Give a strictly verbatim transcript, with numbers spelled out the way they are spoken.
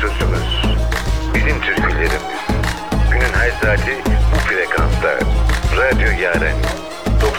Radyosu'nuz. Bizim türkülerimiz. Günün her saati bu frekansta. Radyo Yaren.